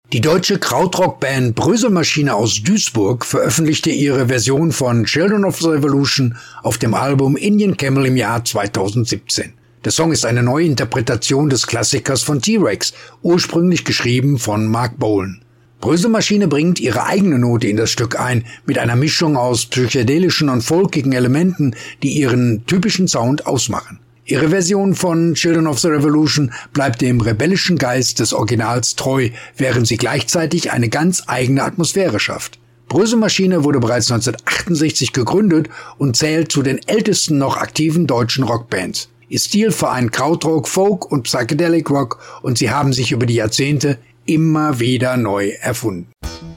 Die deutsche Krautrock-Band Bröselmaschine aus Duisburg veröffentlichte ihre Version von Children of the Revolution auf dem Album Indian Camel im Jahr 2017. Der Song ist eine neue Interpretation des Klassikers von T-Rex, ursprünglich geschrieben von Mark Bolan. Bröselmaschine bringt ihre eigene Note in das Stück ein, mit einer Mischung aus psychedelischen und folkigen Elementen, die ihren typischen Sound ausmachen. Ihre Version von Children of the Revolution bleibt dem rebellischen Geist des Originals treu, während sie gleichzeitig eine ganz eigene Atmosphäre schafft. Bröselmaschine wurde bereits 1968 gegründet und zählt zu den ältesten noch aktiven deutschen Rockbands. Ihr Stil vereint Krautrock, Folk und Psychedelic Rock und sie haben sich über die Jahrzehnte immer wieder neu erfunden.